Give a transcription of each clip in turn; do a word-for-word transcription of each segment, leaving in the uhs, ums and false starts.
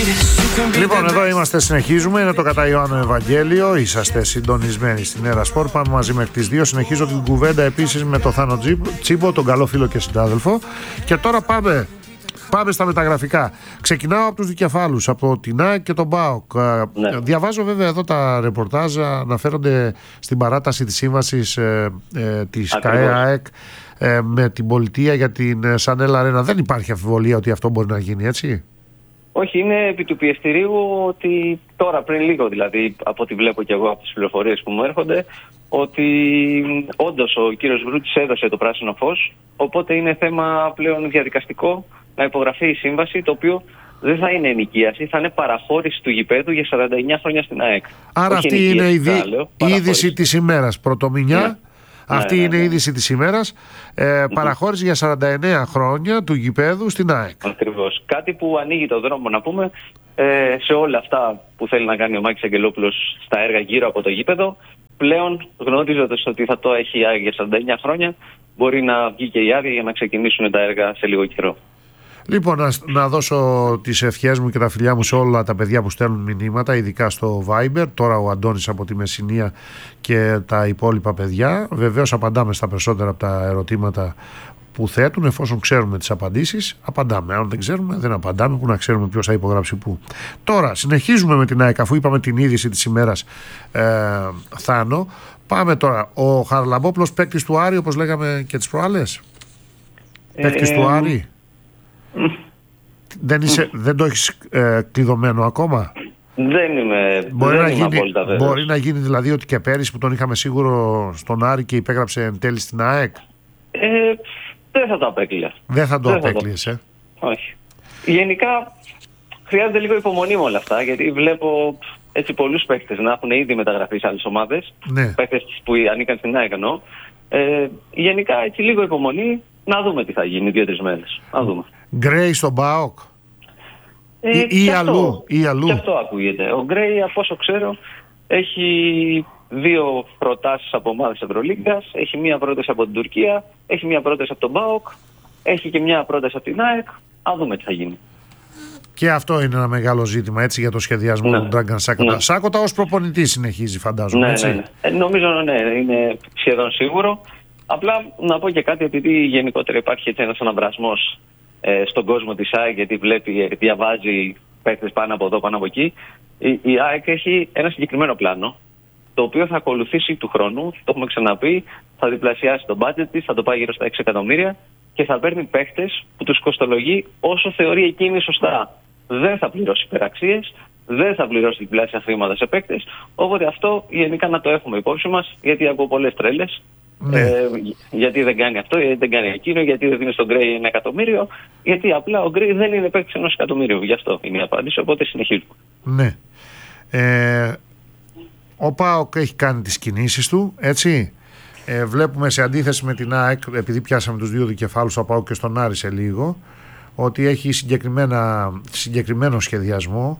Λοιπόν, εδώ είμαστε, συνεχίζουμε. Είναι το κατά Ιωάννου Ευαγγέλιο. Είσαστε συντονισμένοι στην Έρα Σπορ. Πάμε μαζί μέχρι τις δύο. Συνεχίζω την κουβέντα επίσης με τον Θάνο Τσίμπο, τον καλό φίλο και συντάδελφο. Και τώρα πάμε. Πάμε στα μεταγραφικά. Ξεκινάω από τους δικεφάλους, από την ΑΕΚ και τον ΠΑΟΚ. Ναι. Διαβάζω βέβαια εδώ τα ρεπορτάζ, αναφέρονται στην παράταση της σύμβασης ε, ε, της ΚΑΕ-ΑΕΚ ε, με την πολιτεία για την Σανέλ Αρένα. Δεν υπάρχει αμφιβολία ότι αυτό μπορεί να γίνει, έτσι? Όχι, είναι επί του πιεστηρίου ότι τώρα πριν λίγο, δηλαδή από ό,τι βλέπω και εγώ από τις πληροφορίες που μου έρχονται, ότι όντως ο κύριος Βρούτης έδωσε το πράσινο φως, οπότε είναι θέμα πλέον διαδικαστικό να υπογραφεί η σύμβαση, το οποίο δεν θα είναι ενοικίαση, θα είναι παραχώρηση του γηπέδου για σαράντα εννιά χρόνια στην ΑΕΚ. Άρα αυτή είναι η, δι... η είδηση της ημέρας. Πρωτομηνιά, ναι. αυτή ναι, ναι, ναι. είναι η είδηση της ημέρας. Ε, mm-hmm. Παραχώρηση για σαράντα εννιά χρόνια του γηπέδου στην ΑΕΚ. Ακριβώς. Κάτι που ανοίγει το δρόμο, να πούμε, ε, σε όλα αυτά που θέλει να κάνει ο Μάκης Αγγελόπουλος στα έργα γύρω από το γήπεδο. Πλέον, γνωρίζοντας ότι θα το έχει η ΑΕΚ για σαράντα εννιά χρόνια, μπορεί να βγει και η άδεια για να ξεκινήσουν τα έργα σε λίγο καιρό. Λοιπόν, να, να δώσω τις ευχές μου και τα φιλιά μου σε όλα τα παιδιά που στέλνουν μηνύματα, ειδικά στο Viber. Τώρα ο Αντώνης από τη Μεσσηνία και τα υπόλοιπα παιδιά. Βεβαίως απαντάμε στα περισσότερα από τα ερωτήματα που θέτουν, εφόσον ξέρουμε τις απαντήσεις. Απαντάμε. Αν δεν ξέρουμε, δεν απαντάμε, που να ξέρουμε ποιος θα υπογράψει πού. Τώρα, συνεχίζουμε με την ΑΕΚ, αφού είπαμε την είδηση της ημέρας, ε, Θάνο. Πάμε τώρα. Ο Χαραλαμπόπουλος, παίκτης του Άρη, όπως λέγαμε και τις προάλλες. Ε, παίκτης ε, του Άρη. Δεν, είσαι, δεν το έχεις ε, κλειδωμένο ακόμα? Δεν είμαι, μπορεί, δεν να είμαι γίνει, απόλυτα βέβαιος. Μπορεί να γίνει δηλαδή ότι και πέρυσι που τον είχαμε σίγουρο στον Άρη και υπέγραψε εν τέλει στην ΑΕΚ. Ε, δεν θα το απέκλειε. Δεν θα το απέκλειες, ε. Όχι. Γενικά χρειάζεται λίγο υπομονή με όλα αυτά, γιατί βλέπω έτσι πολλούς παίκτες να έχουν ήδη μεταγραφεί σε άλλες ομάδες. Ναι. Παίκτες που ανήκαν στην ΑΕΚ εννοώ. Ε, γενικά έτσι λίγο υπομονή, να δούμε τι θα γίνει δύο-τρεις μέρες. Να δούμε. Γκρέι στον ΠΑΟΚ ε, ή, ή, αλλού, ή αλλού. Και αυτό ακούγεται. Ο Γκρέι, από όσο ξέρω, έχει δύο προτάσεις από ομάδες Ευρωλίγκας. Έχει μία πρόταση από την Τουρκία, έχει μία πρόταση από τον ΠΑΟΚ, έχει και μία πρόταση από την ΑΕΚ. Να δούμε τι θα γίνει. Και αυτό είναι ένα μεγάλο ζήτημα, έτσι, για το σχεδιασμό ναι. του Ντράγκαν Σάκοτα. Ναι. Σάκοτα ως προπονητή συνεχίζει, φαντάζομαι. Ναι, έτσι. ναι, ναι. Ε, νομίζω ναι, είναι σχεδόν σίγουρο. Απλά να πω και κάτι, επειδή γενικότερα υπάρχει έτσι ένας αναβρασμός ε, στον κόσμο της ΑΕΚ, γιατί βλέπει, διαβάζει παίκτες πάνω από εδώ, πάνω από εκεί. Η, η ΑΕΚ έχει ένα συγκεκριμένο πλάνο, το οποίο θα ακολουθήσει του χρόνου. Το έχουμε ξαναπεί, θα διπλασιάσει το budget της, θα το πάει γύρω στα έξι εκατομμύρια και θα παίρνει παίκτες που τους κοστολογεί όσο θεωρεί εκείνη σωστά. Δεν θα πληρώσει υπεραξίες, δεν θα πληρώσει διπλάσια χρήματα σε παίκτες. Οπότε αυτό γενικά να το έχουμε υπόψη μας, γιατί ακούω πολλές τρέλες. Ναι. Ε, γιατί δεν κάνει αυτό, γιατί δεν κάνει εκείνο, γιατί δεν δίνει στον Γκρέι ένα εκατομμύριο. Γιατί απλά ο Γκρέι δεν είναι παίκτης ενός εκατομμύριου. Γι' αυτό είναι η απάντηση. Οπότε συνεχίζουμε. Ναι. Ε, ο ΠΑΟΚ έχει κάνει τις κινήσεις του, έτσι. Ε, βλέπουμε σε αντίθεση με την ΑΕΚ, επειδή πιάσαμε τους δύο δικεφάλους, θα πάω και στον Άρη σε λίγο, ότι έχει συγκεκριμένα, συγκεκριμένο σχεδιασμό.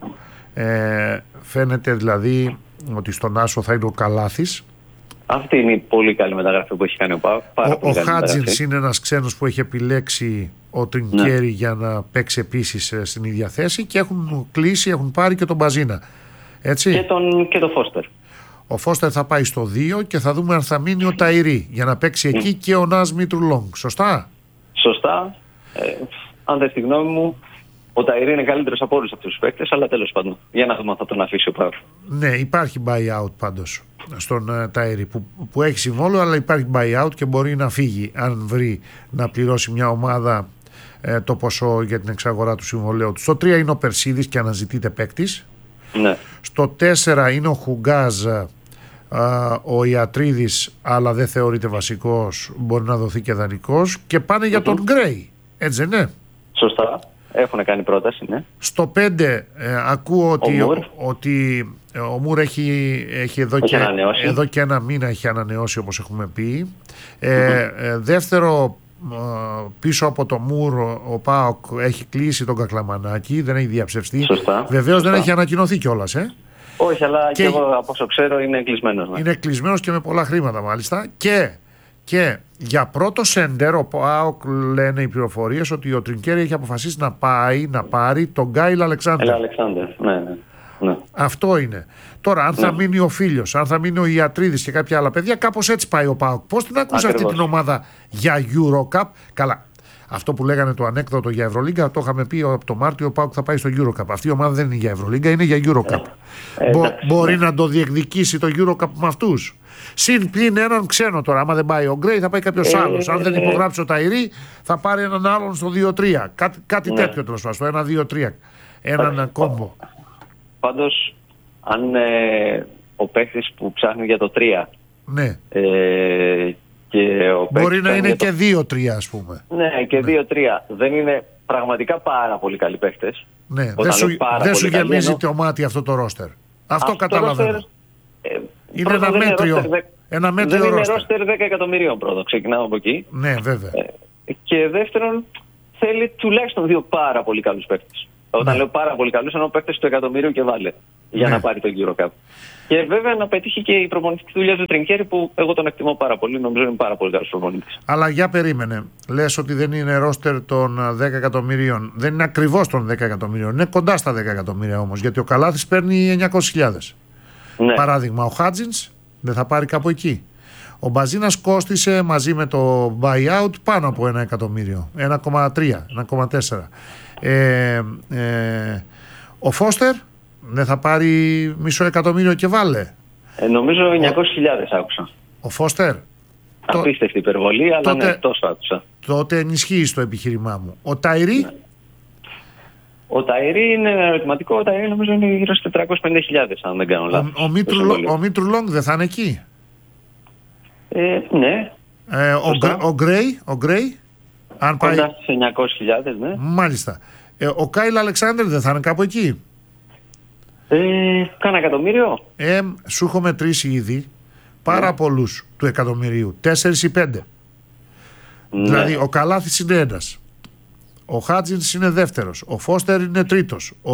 Ε, φαίνεται δηλαδή ότι στον Άσο θα είναι ο Καλάθης. Αυτή είναι η πολύ καλή μεταγραφή που έχει κάνει ο ΠΑΟΚ. Ο, ο Χάτζινς είναι ένας ξένος που έχει επιλέξει ο Τρινκέρι ναι. για να παίξει επίσης στην ίδια θέση, και έχουν κλείσει, έχουν πάρει και τον Μπαζίνα. Έτσι. Και τον, και τον Φώστερ. Ο Φώστερ θα πάει στο δύο και θα δούμε αν θα μείνει ο Ταϊρή για να παίξει εκεί mm. και ο Νάζ Μήτρου-Λόγκ. Σωστά. Σωστά. Ε, αν δεν στη γνώμη μου, ο Ταϊρή είναι καλύτερος από όλους αυτούς τους παίκτες, αλλά τέλος πάντων. Για να δούμε αν θα τον αφήσει ο ΠΑΟΚ. Ναι, υπάρχει buyout πάντως στον uh, Ταϊρή που, που έχει συμβόλαιο, αλλά υπάρχει buyout και μπορεί να φύγει αν βρει να πληρώσει μια ομάδα ε, το ποσό για την εξαγορά του συμβολαίου του. Στο τρία είναι ο Περσίδης και αναζητείται παίκτης. Ναι. Στο τέσσερα είναι ο Χουγκάζ, α, ο Ιατρίδης, αλλά δεν θεωρείται βασικός, μπορεί να δοθεί και δανεικός, και πάνε mm-hmm. για τον Γκρέι, έτσι δεν είναι? Σωστά, έχουν κάνει πρόταση, ναι. Στο πέντε ε, ακούω ότι ο, ότι ο Μουρ έχει, έχει, εδώ, έχει και, εδώ και ένα μήνα έχει ανανεώσει, όπως έχουμε πει. ε, mm-hmm. ε, Δεύτερο, πίσω από το Μουρ ο ΠΑΟΚ έχει κλείσει τον Κακλαμανάκη, δεν έχει διαψευστεί. Βεβαίως δεν έχει ανακοινωθεί κιόλας, ε. Όχι, αλλά και, και εγώ από όσο ξέρω είναι κλεισμένος. Ναι. Είναι κλεισμένος και με πολλά χρήματα μάλιστα. Και Και για πρώτο σέντερ, ο ΠΑΟΚ λένε οι πληροφορίες ότι ο Τρινκέρι έχει αποφασίσει να πάει να πάρει τον Γκάιλ Αλεξάνδερ. Αλεξάνδερ, ναι, ναι. Ναι. Αυτό είναι. Τώρα, αν θα ναι. μείνει ο Φίλιος, αν θα μείνει ο Ιατρίδης και κάποια άλλα παιδιά, κάπως έτσι πάει ο ΠΑΟΚ. Πώς την ακούς αυτή την ομάδα για Eurocup? Καλά. Αυτό που λέγανε το ανέκδοτο για Ευρωλίγκα, το είχαμε πει από το Μάρτιο, ο ΠΑΟΚ θα πάει στο Eurocup. Αυτή η ομάδα δεν είναι για Ευρωλίγκα, είναι για Eurocup. Ε, Μπο, εντάξει, μπορεί ναι. να το διεκδικήσει το Eurocup με αυτούς. Συν πλην έναν ξένο τώρα. Άμα δεν πάει ο Γκρέι, θα πάει κάποιος ε, άλλος. Αν ε, δεν υπογράψει ο Ταϊρή, θα πάρει έναν άλλον στο δύο τρία. Κάτι, κάτι ναι. τέτοιο τέλος πάντων. Στο ένα δύο τρία. Έναν κόμπο. Πάντως, αν ε, ο παίκτης που ψάχνει για το τρία. Ναι. Ε, και ο μπορεί να είναι και δύο τρία, ας πούμε. Ναι, και δύο τρία. Ναι. Δεν είναι πραγματικά πάρα πολύ καλοί παίκτες. Ναι, δεν σου, δε σου γεμίζει ενώ... το μάτι αυτό το ρόστερ. Αυτό, αυτό καταλαβαίνω. Ρόστερ, ε, είναι ένα μέτριο. Είναι ένα μέτριο δεν ρόστερ. Είναι ρόστερ δέκα εκατομμυρίων πρώτο. Ξεκινάμε από εκεί. Ναι, βέβαια. Ε, και δεύτερον, θέλει τουλάχιστον δύο πάρα πολύ καλούς παίκτες. Όταν ναι. λέω πάρα πολύ καλούς, εννοώ παίκτες του εκατομμύριου και βάλε για ναι. να πάρει τον Eurocup. Και βέβαια να πετύχει και η προπονητική δουλειά του Τρινκέρι, που εγώ τον εκτιμώ πάρα πολύ. Νομίζω είναι πάρα πολύ καλός προπονητής. Αλλά για περίμενε. Λες ότι δεν είναι ρόστερ των δέκα εκατομμυρίων. Δεν είναι ακριβώς των δέκα εκατομμυρίων. Είναι κοντά στα δέκα εκατομμύρια όμως. Γιατί ο Καλάθης παίρνει εννιακόσιες χιλιάδες. Ναι. Παράδειγμα, ο Χάτζινς δεν θα πάρει κάπου εκεί. Ο Μπαζίνας κόστισε μαζί με το buyout πάνω από ένα εκατομμύριο. ένα κόμμα τρία, ένα κόμμα τέσσερα. Ε, ε, ο Φώστερ δεν θα πάρει μισό εκατομμύριο και βάλε. Ε, νομίζω εννιακόσιες χιλιάδες άκουσα. Ο Φώστερ. Απίστευτη υπερβολή, αλλά τότε, ναι, τόσο άκουσα. Τότε ενισχύει το επιχείρημά μου. Ο Ταϊρή. Ναι. Ο Ταϊρή είναι ερωτηματικό. Ο Ταϊρή νομίζω είναι γύρω στις τετρακόσιες πενήντα χιλιάδες, αν δεν κάνω λάθος. Ο, ο Μήτρου Λόγκ δεν θα είναι εκεί. Ε, ναι. Ε, ο Γκρέι. Ο Γκρέι. Αν πάει... Κοντά στις εννιακόσιες χιλιάδες, ναι. Μάλιστα. Ε, ο Κάιλ Αλεξάνδερ δεν θα είναι κάπου εκεί. Ε, κάνα εκατομμύριο. Ε, σου έχω μετρήσει ήδη πάρα ναι. πολλούς του εκατομμυρίου. Τέσσερις ή πέντε. Ναι. Δηλαδή ο Καλάθης είναι ένας. Ο Χάτζινς είναι δεύτερος. Ο Φώστερ είναι τρίτος. Ο,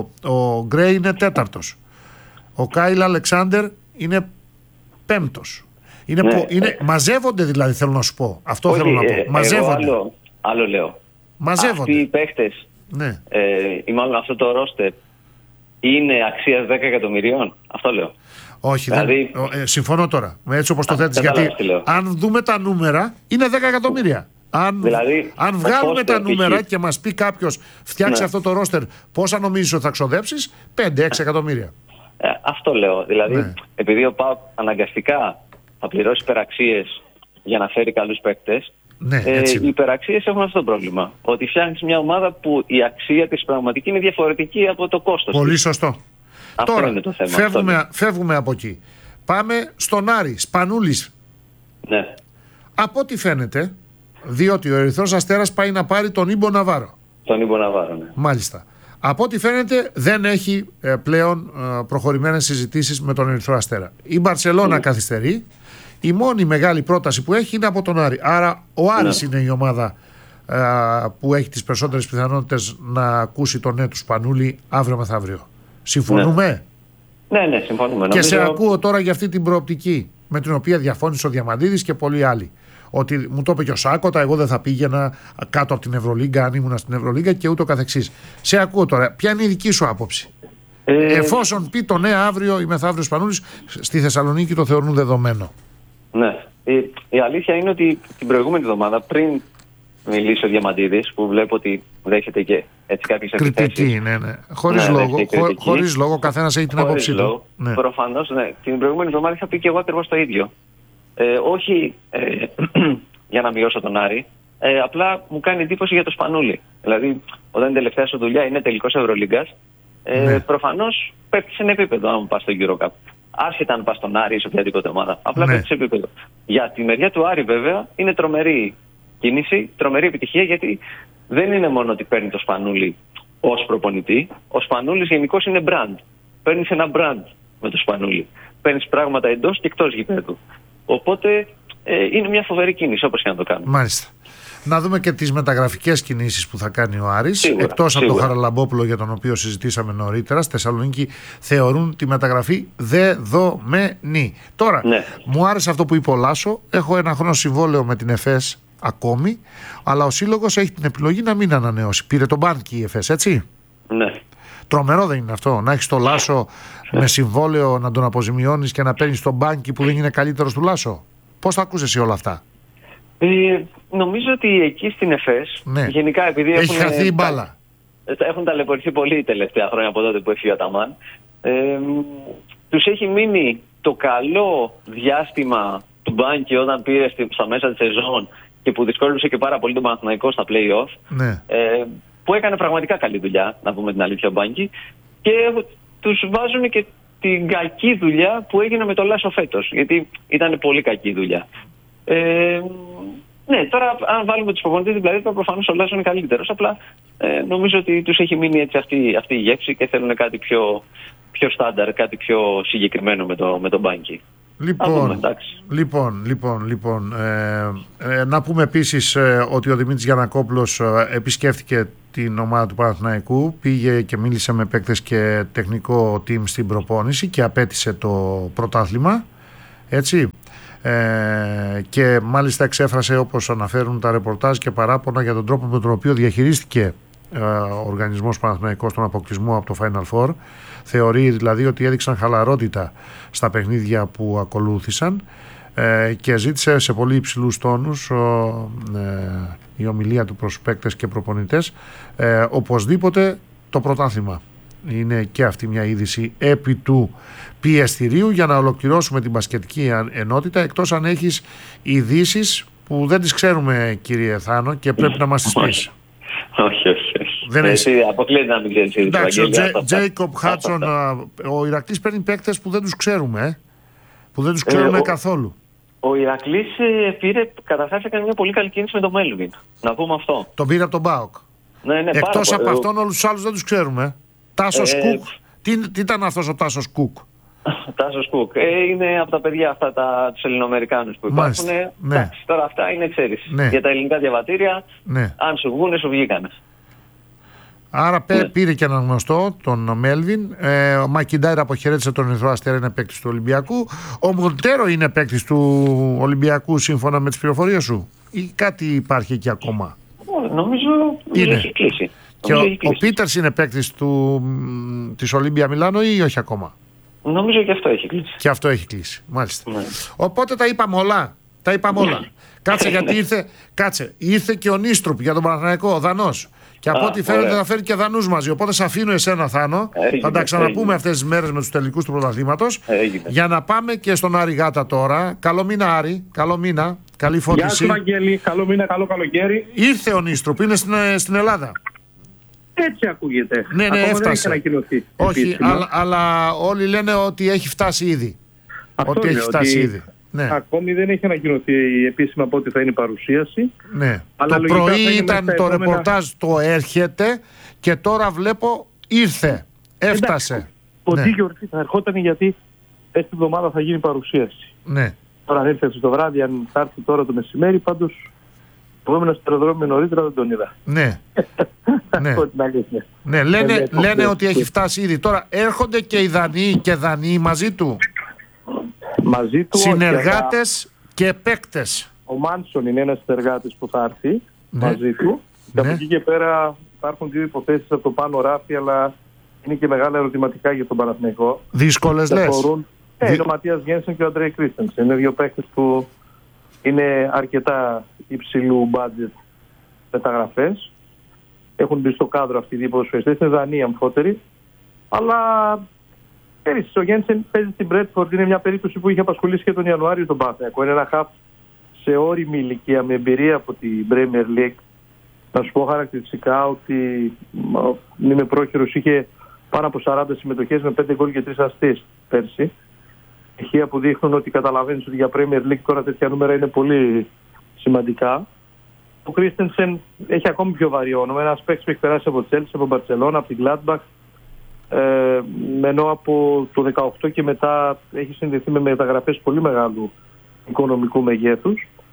ο Γκρέι είναι τέταρτος. Ο Κάιλ Αλεξάνδερ είναι πέμπτος. Είναι, ναι. πο, είναι, μαζεύονται δηλαδή, θέλω να σου πω. Αυτό όχι, θέλω να πω. Ε, μαζεύονται. Εγώ άλλο, άλλο λέω. Μαζεύονται. Αυτοί οι παίχτες, ναι. ε, ή μάλλον αυτό το ρόστερ, είναι αξίας δέκα εκατομμυρίων. Αυτό λέω. Όχι, δηλαδή... δεν, ε, συμφωνώ τώρα. Έτσι όπως το θέτεις. Γιατί αν δούμε τα νούμερα, είναι δέκα εκατομμύρια. Αν, δηλαδή, αν βγάλουμε τα νούμερα π. και μας πει κάποιος φτιάξει ναι. αυτό το ρόστερ, πόσα νομίζεις ότι θα ξοδέψεις? πέντε έξι εκατομμύρια. Ε, αυτό λέω. Δηλαδή, ναι. επειδή ο ΠΑΟΚ αναγκαστικά θα πληρώσει υπεραξίες για να φέρει καλούς παίκτες. Ναι, ε, οι υπεραξίες έχουν αυτό το πρόβλημα. Ότι φτιάχνεις μια ομάδα που η αξία της πραγματική είναι διαφορετική από το κόστος. Πολύ της. σωστό. Αυτό Τώρα, είναι το θέμα. Φεύγουμε, φεύγουμε από εκεί. Πάμε στον Άρη, Σπανούλης. Ναι. Από ό,τι φαίνεται, διότι ο Ερυθρός Αστέρας πάει να πάρει τον Ήμπο Ναβάρο. Τον Ήμπο Ναβάρο, ναι. Μάλιστα. Από ό,τι φαίνεται δεν έχει ε, πλέον ε, προχωρημένες συζητήσεις με τον Ερυθρό Αστέρα. Η Μπαρσελόνα mm. καθυστερεί. Η μόνη μεγάλη πρόταση που έχει είναι από τον Άρη. Άρα ο Άρης ναι. είναι η ομάδα α, που έχει τις περισσότερες πιθανότητες να ακούσει τον ναι του Σπανούλη αύριο μεθαύριο. Συμφωνούμε? Ναι, ναι, ναι συμφωνούμε. Και νομίζω... σε ακούω τώρα για αυτή την προοπτική με την οποία διαφώνησε ο Διαμαντίδης και πολλοί άλλοι. Ότι μου το είπε και ο Σάκοτα, εγώ δεν θα πήγαινα κάτω από την Ευρωλίγκα αν ήμουν στην Ευρωλίγκα και ούτω καθεξής. Σε ακούω τώρα. Ποια είναι η δική σου άποψη? Ε... Εφόσον πει το ναι αύριο ή μεθαύριο Σπανούλης, στη Θεσσαλονίκη το θεωρούν δεδομένο. Ναι. Η, η αλήθεια είναι ότι την προηγούμενη εβδομάδα, πριν μιλήσει ο Διαμαντίδης, που βλέπω ότι δέχεται και έτσι κάποιες επιθέσεις. Κριτική, ναι, ναι. Χωρίς ναι, λόγο, χω, χωρίς λόγο, καθένας έχει την άποψή του. Ναι. Προφανώς, ναι. Την προηγούμενη εβδομάδα είχα πει και εγώ ακριβώς το ίδιο. Ε, όχι ε, για να μειώσω τον Άρη, ε, απλά μου κάνει εντύπωση για το Σπανούλη. Δηλαδή, όταν η τελευταία σου δουλειά είναι τελικός Ευρωλίγκας, ε, ναι. προφανώς πέφτει σε ένα επίπεδο αν πας στο Eurocup. Άσχετα αν πας στον Άρη ή σε οποιαδήποτε ομάδα. Απλά ναι. πέφτει σε επίπεδο. Για τη μεριά του Άρη, βέβαια, είναι τρομερή κίνηση, τρομερή επιτυχία, γιατί δεν είναι μόνο ότι παίρνει το Σπανούλη ως προπονητή. Ο Σπανούλης γενικώς είναι brand. Παίρνεις ένα brand με το Σπανούλη. Παίρνεις πράγματα εντός και εκτός γηπέδου. Οπότε ε, είναι μια φοβερή κίνηση, όπως και να το κάνουμε. Μάλιστα. Να δούμε και τις μεταγραφικές κινήσεις που θα κάνει ο Άρης. Σίγουρα, Εκτός σίγουρα. από τον Χαραλαμπόπουλο, για τον οποίο συζητήσαμε νωρίτερα, στη Θεσσαλονίκη θεωρούν τη μεταγραφή δεδομένη. Τώρα, Ναι. μου άρεσε αυτό που είπε ο Λάσο. Έχω ένα χρόνο συμβόλαιο με την ΕΦΕΣ ακόμη, αλλά ο σύλλογος έχει την επιλογή να μην ανανεώσει. Πήρε τον μπάνκι η ΕΦΕΣ, έτσι. Ναι. Τρομερό δεν είναι αυτό, να έχεις το Λάσο με συμβόλαιο, να τον αποζημιώνεις και να παίρνεις τον μπάνκι που δεν είναι καλύτερος του Λάσο? Πώς θα ακούσεις εσύ όλα αυτά? Ε, νομίζω ότι εκεί στην ΕΦΕΣ, Ναι. γενικά επειδή Έχει έχουν, χαθεί η μπάλα. έχουν ταλαιπωρηθεί πολύ τελευταία χρόνια από τότε που έφυγε ο Αταμάν, ε, τους έχει μείνει το καλό διάστημα του μπάνκι όταν πήρε στη- στα μέσα της σεζόν και που δυσκόλυψε και πάρα πολύ τον Παναθηναϊκό στα play-off, Ναι. ε, που έκανε πραγματικά καλή δουλειά, να πούμε την αλήθεια, ο μπάνκι, και τους βάζουν και την κακή δουλειά που έγινε με το Λάσο φέτος, γιατί ήταν πολύ κακή δουλειά. Ε, ναι, τώρα αν βάλουμε τους προπονητές δηλαδή, προφανώς ο Λάσο είναι καλύτερος, απλά ε, νομίζω ότι τους έχει μείνει έτσι αυτή, αυτή η γεύση και θέλουν κάτι πιο, πιο στάνταρ, κάτι πιο συγκεκριμένο με το, με το μπάνκι. Λοιπόν, δούμε, εντάξει. λοιπόν, λοιπόν, λοιπόν ε, ε, να πούμε επίσης ε, ότι ο Δημήτρης Γιαννακόπουλος ε, επισκέφθηκε την ομάδα του Παναθηναϊκού, πήγε και μίλησε με παίκτες και τεχνικό team στην προπόνηση και απέτησε το πρωτάθλημα, έτσι. Ε, και μάλιστα εξέφρασε, όπως αναφέρουν τα ρεπορτάζ, και παράπονα για τον τρόπο με τον οποίο διαχειρίστηκε ε, ο οργανισμός Παναθηναϊκός τον αποκλεισμό από το Final Four. Θεωρεί δηλαδή ότι έδειξαν χαλαρότητα στα παιχνίδια που ακολούθησαν ε, και ζήτησε σε πολύ υψηλούς τόνους ο, ε, η ομιλία του προς παίκτες και προπονητές ε, οπωσδήποτε το πρωτάθλημα. Είναι και αυτή μια είδηση επί του πιεστηρίου για να ολοκληρώσουμε την μπασκετική ενότητα, εκτός αν έχεις ειδήσεις που δεν τις ξέρουμε, κύριε Θάνο, και πρέπει να μας τις πεις. Όχι, όχι, όχι. Δεν Εσύ αποκλείεται να μην ξέρεις. Εντάξει, ο Τζέικοπ Χάτσον, ο Ηρακλής παίρνει παίκτες που δεν τους ξέρουμε, ε, που δεν τους ξέρουμε Ε, ο- καθόλου. Ο Ηρακλής ε, πήρε, καταρχάς έκανε μια πολύ καλή κίνηση με τον Μέλβιν. Να πούμε αυτό. Τον πήρε από τον ΠΑΟΚ. Ναι, ναι, πάρα Εκτός πολύ. από αυτόν, όλους τους άλλους δεν τους ξέρουμε. Τάσος Ε, Κουκ. Τι, τι ήταν αυτός ο Τάσος Κουκ? Τάσος Κουκ. Ε, είναι από τα παιδιά αυτά, τα, τους Ελληνοαμερικάνους που υπάρχουν. Μάλιστα, ναι. Εντάξει, τώρα αυτά είναι εξαίρεση. Ναι. Για τα ελληνικά διαβατήρια, Ναι. αν σου βγούνε, σου βγήκανε. Άρα πέ- Ναι. πήρε και έναν γνωστό, τον Μέλβιν. Ε, ο Μακιντάιρ αποχαιρέτησε τον Ερυθρό Αστέρα, είναι παίκτης του Ολυμπιακού. Ο Μοντέρο είναι παίκτης του Ολυμπιακού, σύμφωνα με τις πληροφορίες σου, ή κάτι υπάρχει εκεί ακόμα? Ω, Νομίζω, νομίζω Είναι. έχει κλείσει. Και Νομίζω ο, έχει ο κλείσει. Πίτερς είναι παίκτης του, μ, της Ολύμπια Μιλάνο ή όχι ακόμα? Νομίζω και αυτό έχει κλείσει. Και αυτό έχει κλείσει. Μάλιστα. Ναι. Οπότε τα είπαμε όλα. Τα είπαμε όλα. Κάτσε, γιατί ήρθε, κάτσε, ήρθε και ο Νίστρουπ για τον Παναθηναϊκό, ο Δανός. Και από Α, ό,τι φαίνεται ωραία. θα φέρει και Δανούς μαζί. Οπότε σε αφήνω εσένα, Θάνο. Έγινε, Θα τα ξαναπούμε έγινε. αυτές τις μέρες με τους τελικούς του πρωταθλήματος. Έγινε. Για να πάμε και στον Άρη Γάτα τώρα. Καλό μήνα, Άρη. Καλό μήνα. Καλή Γεια φώτιση. σου, Βαγγέλη. Καλό μήνα, καλό καλοκαίρι. Ήρθε ο Νίστρουπ, είναι στην, ε, στην Ελλάδα. Έτσι ακούγεται. Ναι, ναι, Ακόμα έφτασε. δεν έχει ανακοινωθεί. Όχι, επίσημα. αλλά, αλλά όλοι λένε ότι έχει φτάσει ήδη. Αυτό ότι είναι, έχει φτάσει ότι ήδη. Ναι. Ακόμη δεν έχει ανακοινωθεί επίσημα πότε θα είναι η παρουσίαση. Ναι. Αλλά Το λογικά θα πρωί είναι ήταν μέσα το στα επόμενα- ρεπορτάζ, το έρχεται, και τώρα βλέπω ήρθε. Έφτασε. Εντάξει, ο Ναι. Ντίγιορτ θα ερχόταν γιατί αυτή την εβδομάδα θα γίνει η παρουσίαση. Ναι. Τώρα αν ήρθε το βράδυ, αν θα έρθει τώρα το μεσημέρι, πάντως εγώ έμενα στο αεροδρόμιο νωρίτερα, δεν τον είδα. Ναι. Ναι. Από την αλήθεια. Ναι, λένε, Ε, λένε ε, ότι ε, έχει φτάσει ήδη. Τώρα έρχονται και οι Δανείοι και Δανείοι μαζί του. Μαζί του. Συνεργάτες και παίκτες. Ο Μάνσον είναι ένας συνεργάτης που θα έρθει Ναι. μαζί του. Και από Ναι. εκεί και πέρα υπάρχουν δύο υποθέσεις από το πάνω ράφι, αλλά είναι και μεγάλα ερωτηματικά για τον Παναθηναϊκό. Δύσκολες λες. Αφορούν- Ε, Δι- είναι ο Ματίας Γένσεν και ο Αντρέι Κρίστενσεν. Είναι δύο παίκτες που είναι αρκετά υψηλού μπάτζετ μεταγραφές. Έχουν μπει στο κάδρο αυτοί οι δύο ποδοσφαιριστές. Είναι Δανείοι αμφότεροι. Αλλά πέρυσι ο Γένσεν παίζει στην Μπρέτφορντ. Είναι μια περίπτωση που είχε απασχολήσει και τον Ιανουάριο τον Παναθηναϊκό. Είναι ένα χαφ σε όριμη ηλικία με εμπειρία από την Premier League. Να σου πω χαρακτηριστικά ότι μ, είμαι πρόχειρος, είχε πάνω από σαράντα συμμετοχές με πέντε γκολ και τρεις αστείς πέρσι. Στοιχεία που δείχνουν ότι καταλαβαίνεις ότι για Premier League τώρα τέτοια νούμερα είναι πολύ σημαντικά. Ο Κρίστενσεν έχει ακόμη πιο βαρύ όνομα. Ένας παίκτης που έχει περάσει από Chelsea, από Μπαρτσελώνα, από την Gladbach. Ε, ενώ από το δεκαοκτώ και μετά έχει συνδεθεί με μεταγραφές πολύ μεγάλου οικονομικού μεγέθους.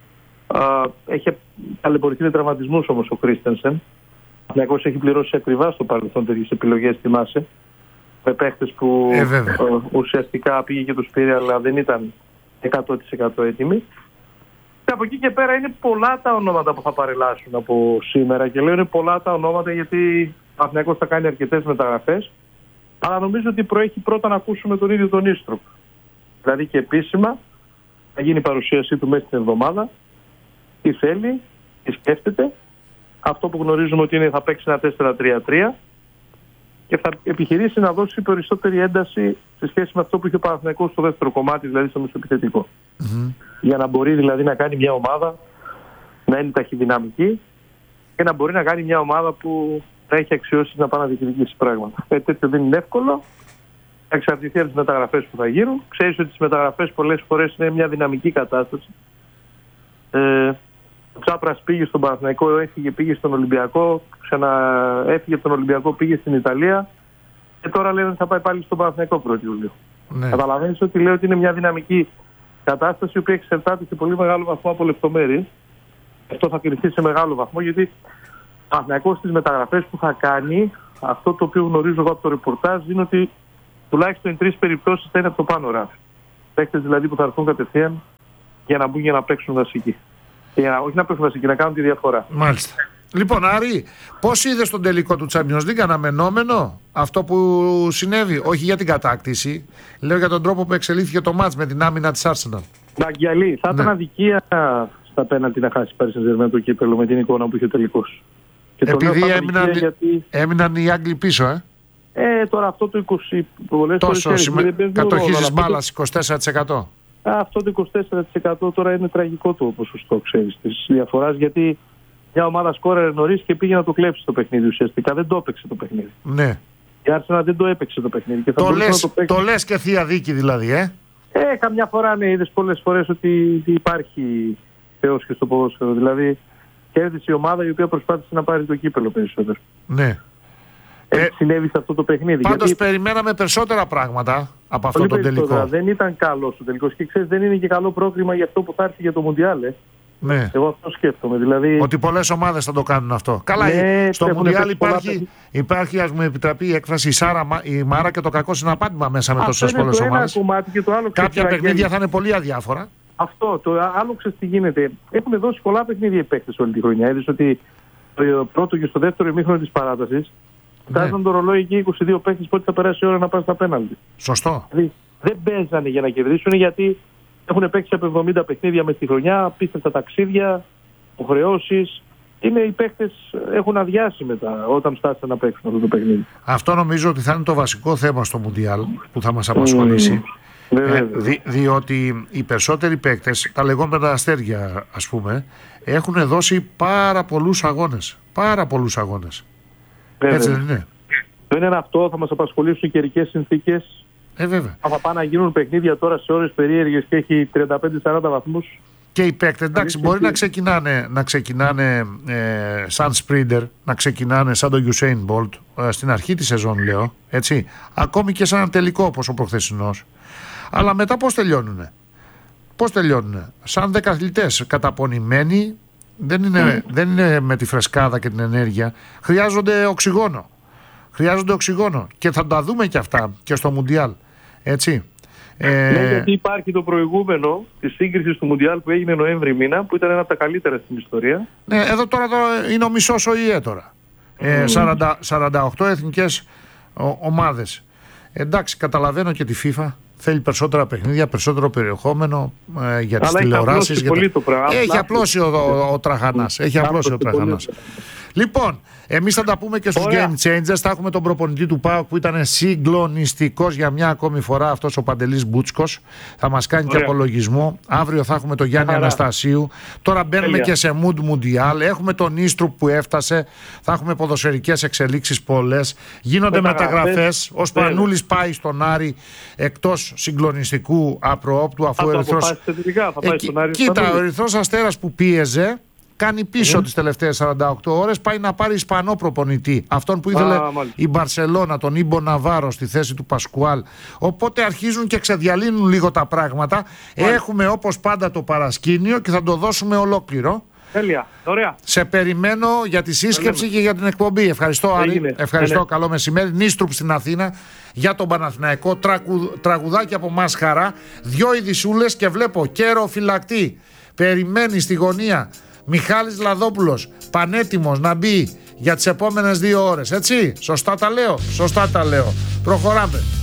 Α, έχει ταλαιπωρηθεί με τραυματισμούς όμως ο Κρίστενσεν. Ο Παναθηναϊκός έχει πληρώσει ακριβά στο παρελθόν τέτοιες επιλογές, θυμάσαι. Με παίχτες που ε, ουσιαστικά πήγε και τους πήρε, αλλά δεν ήταν εκατό τοις εκατό έτοιμοι. Και από εκεί και πέρα είναι πολλά τα ονόματα που θα παρελάσουν από σήμερα. Και λέω είναι πολλά τα ονόματα γιατί ο Παναθηναϊκός θα κάνει αρκετές μεταγραφές. Αλλά νομίζω ότι προέχει πρώτα να ακούσουμε τον ίδιο τον Ίστροπ. Δηλαδή και επίσημα θα γίνει η παρουσίασή του μέσα στην εβδομάδα. Τι θέλει, τι σκέφτεται. Αυτό που γνωρίζουμε ότι είναι θα παίξει ένα τέσσερα τρία τρία και θα επιχειρήσει να δώσει περισσότερη ένταση σε σχέση με αυτό που είχε ο Παναθηναϊκός στο δεύτερο κομμάτι, δηλαδή στο μεσοεπιθετικό. Mm-hmm. Για να μπορεί δηλαδή να κάνει μια ομάδα να είναι ταχυδυναμική και να μπορεί να κάνει μια ομάδα που θα έχει αξιώσει να πάει να διεκδικήσει πράγματα. Κάτι τέτοιο δεν είναι εύκολο. Θα εξαρτηθεί από τις μεταγραφές που θα γίνουν. Ξέρεις ότι τις μεταγραφές πολλές φορές είναι μια δυναμική κατάσταση. Ε, ο Τσάπρας πήγε στον Παναθηναϊκό, έφυγε, πήγε στον Ολυμπιακό, ξαναέφυγε από τον Ολυμπιακό, πήγε στην Ιταλία και τώρα λέει ότι θα πάει πάλι στον Παναθηναϊκό πρώτη Ιουλίου. Ναι. Καταλαβαίνεις ότι λέω ότι είναι μια δυναμική κατάσταση η οποία εξαρτάται σε πολύ μεγάλο βαθμό από λεπτομέρειες. Αυτό θα κρυφθεί σε μεγάλο βαθμό γιατί ο Παναθηναϊκός στις μεταγραφές που θα κάνει, αυτό το οποίο γνωρίζω εγώ από το ρεπορτάζ είναι ότι τουλάχιστον οι τρεις περιπτώσεις θα είναι από το πάνω ράφι. Παίκτες δηλαδή που θα έρθουν κατευθείαν για να μπουν για να παίξουν βασική. Για να, όχι να παίξουν βασική, να κάνουν τη διαφορά. Μάλιστα. Λοιπόν, Άρη, πώς είδες τον τελικό του Champions League, αναμενόμενο αυτό που συνέβη? Όχι για την κατάκτηση, λέω για τον τρόπο που εξελίχθηκε το μάτς με την άμυνα της Arsenal. Ναγκιαλή, θα ήταν ναι. αδικία στα πέναλτι να χάσει Paris Saint-Germain το κύπελλο με την εικόνα που είχε ο τελικός. Και επειδή έμειναν, γιατί... έμειναν οι Άγγλοι πίσω, ε. Ε, τώρα αυτό το είκοσι τοις εκατό τόσο σημα... κατοχής μπάλας είκοσι τέσσερα τοις εκατό. Αυτό το είκοσι τέσσερα τοις εκατό τώρα είναι τραγικό το ποσοστό, ξέρεις, της διαφοράς, γιατί μια ομάδα σκόραρε νωρίς και πήγε να το κλέψει το παιχνίδι ουσιαστικά. Δεν το έπαιξε το παιχνίδι. Ναι. Η Arsenal δεν το έπαιξε το παιχνίδι. Και θα το, λες, να το, το λες και θεία δίκη δηλαδή, ε. Ε, καμιά φορά ναι, είδες πολλές φορές ότι υπάρχει θεός και στο ποδόσφαιρο. Δηλαδή κέρδισε η ομάδα η οποία προσπάθησε να πάρει το κύπελλο περισσότερο. Ναι. Έτσι ε, συνέβη σε αυτό το παιχνίδι. Πάντως γιατί... περιμέναμε περισσότερα πράγματα από αυτό το τελικό. Δεν ήταν καλό ο τελικός και ξέρεις δεν είναι και καλό πρόκριμα για αυτό που θα έρθει για το Μουντιάλ. Ε. Ναι. Εγώ αυτό σκέφτομαι. Δηλαδή... Ότι πολλές ομάδες θα το κάνουν αυτό. Καλά, ναι, στο Μουντιάλ υπάρχει, υπάρχει, ας μου επιτραπεί η έκφραση, η, Σάρα, η Μάρα και το κακό συναπάτημα μέσα με τόσες πολλές ομάδες. Κάποια παιχνίδια θα είναι πολύ αδιάφορα. Αυτό. Το άλλο ξέρεις τι γίνεται. Έχουν δώσει πολλά παιχνίδια οι παίκτες όλη τη χρονιά. Είδες ότι το πρώτο και στο δεύτερο ημίχρονο της παράτασης φτάσαν ναι. το ρολόι εκεί είκοσι δύο παίκτες πότε θα περάσει η ώρα να πάνε στα πέναλτι. Σωστό. Δηλαδή, δεν παίζανε για να κερδίσουν γιατί έχουν παίξει από εβδομήντα παιχνίδια μες στη χρονιά, απίστευτα ταξίδια, υποχρεώσεις. Είναι οι παίκτες έχουν αδειάσει μετά όταν φτάσαν να παίξουν αυτό το παιχνίδι. Αυτό νομίζω ότι θα είναι το βασικό θέμα στο Μουντιάλ που θα μας απασχολήσει. Mm. Ε, δι, διότι οι περισσότεροι παίκτες, τα λεγόμενα αστέρια ας πούμε, έχουν δώσει πάρα πολλούς αγώνες. Πάρα πολλούς αγώνες. Βέβαια. Έτσι δεν είναι? Δεν είναι αυτό, θα μας απασχολήσουν οι καιρικές συνθήκες. Ε, βέβαια. Θα πάνε να γίνουν παιχνίδια τώρα σε ώρες περίεργες και έχει τριάντα πέντε σαράντα βαθμούς. Και οι παίκτες, εντάξει, μπορεί και... να ξεκινάνε, να ξεκινάνε ε, σαν σπρίντερ, να ξεκινάνε σαν τον Usain Bolt, ε, στην αρχή της σεζόν λέω, έτσι. Ακόμη και σαν τελικό όπως ο προχθεσινός. Αλλά μετά πώς τελειώνουνε? Πώς τελειώνουνε? Σαν δεκαθλητές, καταπονημένοι, δεν είναι, mm. δεν είναι με τη φρεσκάδα και την ενέργεια. Χρειάζονται οξυγόνο. Χρειάζονται οξυγόνο. Και θα τα δούμε και αυτά και στο Μουντιάλ. Έτσι. Ε... Ναι, γιατί υπάρχει το προηγούμενο της σύγκρισης του Μουντιάλ που έγινε Νοέμβρη μήνα, που ήταν ένα από τα καλύτερα στην ιστορία. Ναι, εδώ τώρα, τώρα είναι ο μισός ο ΙΕ τώρα. Mm. Ε, σαράντα, σαράντα οκτώ εθνικές ομάδες. Εντάξει, καταλαβαίνω και τη FIFA. Θέλει περισσότερα παιχνίδια, περισσότερο περιεχόμενο ε, για τις τηλεοράσεις. Για τα... Έχει απλώσει ο, ο, ο Τραχανάς. Έχει απλώσει ο Τραχανάς. Λοιπόν, εμείς θα τα πούμε και στους Ωραία. Game Changers. Θα έχουμε τον προπονητή του ΠΑΟΚ που ήταν συγκλονιστικός για μια ακόμη φορά, αυτός ο Παντελής Μπούτσκος. Θα μας κάνει Ωραία. και απολογισμό. Αύριο θα έχουμε τον Γιάννη Άρα. Αναστασίου. Τώρα μπαίνουμε Έλια. και σε Mood Mundial. Έχουμε τον Ίστρουπ που έφτασε. Θα έχουμε ποδοσφαιρικές εξελίξεις πολλές. Γίνονται μεταγραφές. Ο Σπανούλης πάει στον Άρη εκτός συγκλονιστικού απροόπτου, αφού ο Ερυθρός... Κοίτα, ο Ερυθρός Αστέρας που πίεζε κάνει πίσω Mm. τις τελευταίες σαράντα οκτώ ώρες, πάει να πάρει Ισπανό προπονητή, αυτόν που ήθελε Α, η Μπαρσελόνα, τον Ιμπο Ναβάρο στη θέση του Πασκουάλ. Οπότε αρχίζουν και ξεδιαλύνουν λίγο τα πράγματα. Μάλιστα. Έχουμε όπως πάντα το παρασκήνιο και θα το δώσουμε ολόκληρο. Τέλεια, ωραία. Σε περιμένω για τη σύσκεψη Έλε. και για την εκπομπή. Ευχαριστώ, Άρη. Έγινε. Ευχαριστώ, Έλε. καλό μεσημέρι. Νίστρουπ στην Αθήνα για τον Παναθηναϊκό. Τραγου, τραγουδάκι από μας χαρά. Δυο ειδισούλες και βλέπω κέρο φυλακτή. Περιμένει στη γωνία Μιχάλης Λαδόπουλος, πανέτοιμος να μπει για τις επόμενες δύο ώρες. Έτσι, σωστά τα λέω, σωστά τα λέω. Προχωράμε.